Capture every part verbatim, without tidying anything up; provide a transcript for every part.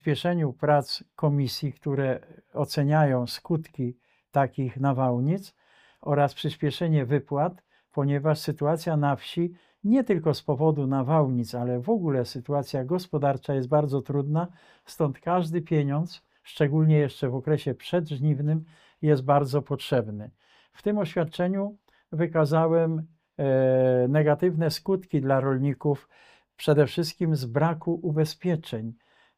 przyspieszeniu prac komisji, które oceniają skutki takich nawałnic oraz przyspieszenie wypłat, ponieważ sytuacja na wsi nie tylko z powodu nawałnic, ale w ogóle sytuacja gospodarcza jest bardzo trudna, stąd każdy pieniądz, szczególnie jeszcze w okresie przedżniwnym, jest bardzo potrzebny. W tym oświadczeniu wykazałem e, negatywne skutki dla rolników, przede wszystkim z braku ubezpieczeń.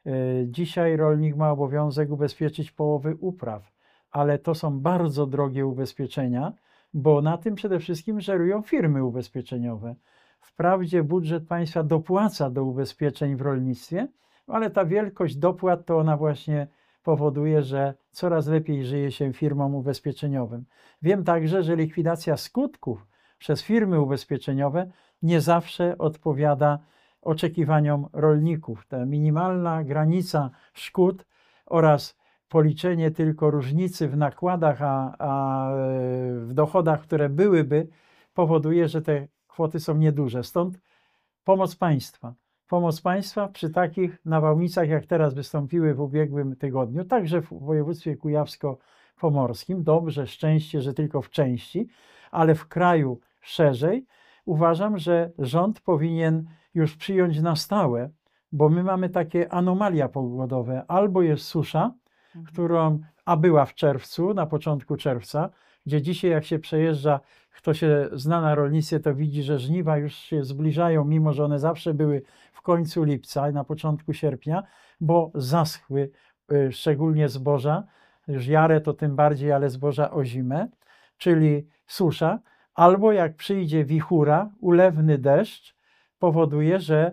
Dzisiaj rolnik ma obowiązek ubezpieczyć połowy upraw, ale to są bardzo drogie ubezpieczenia, bo na tym przede wszystkim żerują firmy ubezpieczeniowe. Wprawdzie budżet państwa dopłaca do ubezpieczeń w rolnictwie, ale ta wielkość dopłat to ona właśnie powoduje, że coraz lepiej żyje się firmom ubezpieczeniowym. Wiem także, że likwidacja skutków przez firmy ubezpieczeniowe nie zawsze odpowiada oczekiwaniom rolników. Ta minimalna granica szkód oraz policzenie tylko różnicy w nakładach, a, a w dochodach, które byłyby, powoduje, że te kwoty są nieduże. Stąd pomoc państwa. Pomoc państwa przy takich nawałnicach, jak teraz wystąpiły w ubiegłym tygodniu, także w województwie kujawsko-pomorskim. Dobrze, szczęście, że tylko w części, ale w kraju szerzej. Uważam, że rząd powinien już przyjąć na stałe, bo my mamy takie anomalia pogodowe. Albo jest susza, mhm. którą, a była w czerwcu, na początku czerwca, gdzie dzisiaj jak się przejeżdża, kto się zna na rolnictwie, to widzi, że żniwa już się zbliżają, mimo że one zawsze były w końcu lipca i na początku sierpnia, bo zaschły y, szczególnie zboża, już jarę to tym bardziej, ale zboża ozime, czyli susza. Albo jak przyjdzie wichura, ulewny deszcz, powoduje, że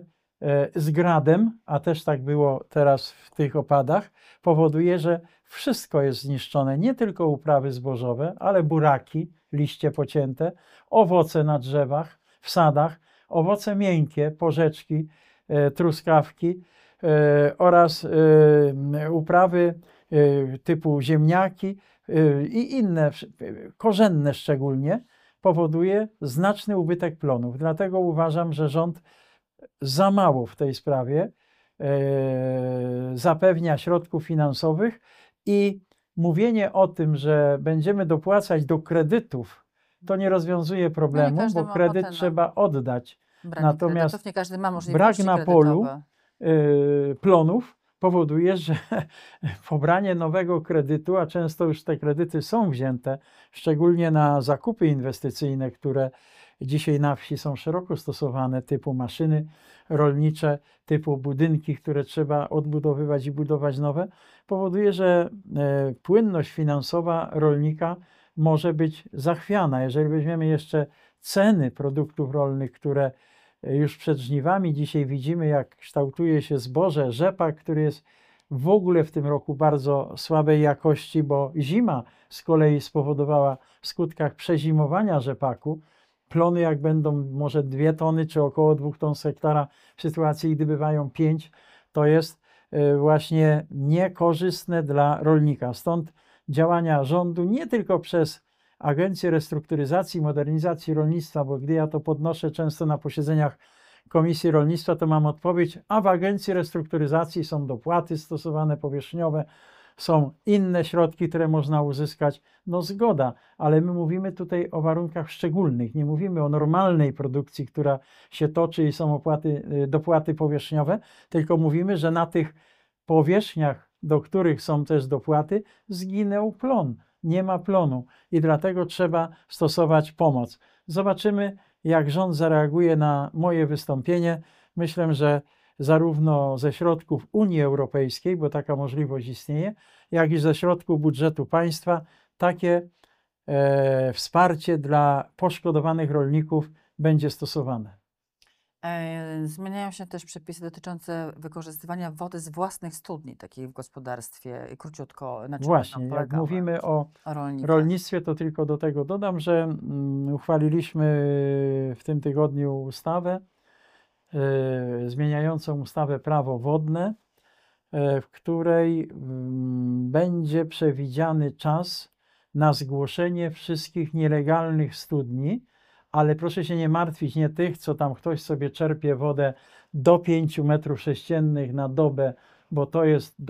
z gradem, a też tak było teraz w tych opadach, powoduje, że wszystko jest zniszczone, nie tylko uprawy zbożowe, ale buraki, liście pocięte, owoce na drzewach, w sadach, owoce miękkie, porzeczki, truskawki oraz uprawy typu ziemniaki i inne, korzenne szczególnie, powoduje znaczny ubytek plonów. Dlatego uważam, że rząd za mało w tej sprawie e, zapewnia środków finansowych i mówienie o tym, że będziemy dopłacać do kredytów, to nie rozwiązuje problemu, no bo kredyt trzeba oddać. Natomiast nie każdy ma brak na polu e, plonów powoduje, że pobranie nowego kredytu, a często już te kredyty są wzięte, szczególnie na zakupy inwestycyjne, które dzisiaj na wsi są szeroko stosowane, typu maszyny rolnicze, typu budynki, które trzeba odbudowywać i budować nowe, powoduje, że płynność finansowa rolnika może być zachwiana. Jeżeli weźmiemy jeszcze ceny produktów rolnych, które już przed żniwami dzisiaj widzimy, jak kształtuje się zboże, rzepak, który jest w ogóle w tym roku bardzo słabej jakości, bo zima z kolei spowodowała w skutkach przezimowania rzepaku. Plony jak będą może dwie tony, czy około dwóch ton z hektara, w sytuacji gdy bywają pięć, to jest właśnie niekorzystne dla rolnika. Stąd działania rządu nie tylko przez Agencję Restrukturyzacji i Modernizacji Rolnictwa, bo gdy ja to podnoszę często na posiedzeniach Komisji Rolnictwa, to mam odpowiedź, a w Agencji Restrukturyzacji są dopłaty stosowane powierzchniowe, są inne środki, które można uzyskać. No zgoda, ale my mówimy tutaj o warunkach szczególnych, nie mówimy o normalnej produkcji, która się toczy i są opłaty, dopłaty powierzchniowe, tylko mówimy, że na tych powierzchniach, do których są też dopłaty, zginął plon. Nie ma plonu i dlatego trzeba stosować pomoc. Zobaczymy, jak rząd zareaguje na moje wystąpienie. Myślę, że zarówno ze środków Unii Europejskiej, bo taka możliwość istnieje, jak i ze środków budżetu państwa takie e, wsparcie dla poszkodowanych rolników będzie stosowane. Zmieniają się też przepisy dotyczące wykorzystywania wody z własnych studni, takiej w gospodarstwie. Króciutko, na czym Właśnie, jak mówimy o, o rolnictwie, to tylko do tego dodam, że um, uchwaliliśmy w tym tygodniu ustawę e, zmieniającą ustawę Prawo Wodne, e, w której um, będzie przewidziany czas na zgłoszenie wszystkich nielegalnych studni, ale proszę się nie martwić, nie tych, co tam ktoś sobie czerpie wodę do pięciu metrów sześciennych na dobę bo to jest